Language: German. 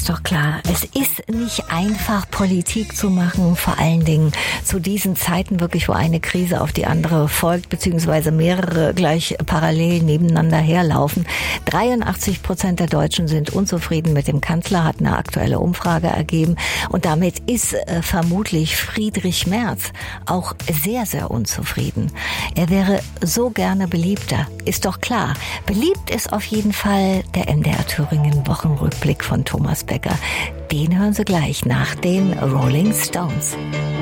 ist doch klar, es ist nicht einfach, Politik zu machen, vor allen Dingen zu diesen Zeiten wirklich, wo eine Krise auf die andere folgt, beziehungsweise mehrere gleich parallel nebeneinander herlaufen. 83% der Deutschen sind unzufrieden mit dem Kanzler, hat eine aktuelle Umfrage ergeben. Und damit ist vermutlich Friedrich Merz auch sehr, sehr unzufrieden. Er wäre so gerne beliebter, ist doch klar. Beliebt ist auf jeden Fall der MDR Thüringen Wochenrückblick von Thomas Becker. Den hören Sie gleich nach den Rolling Stones.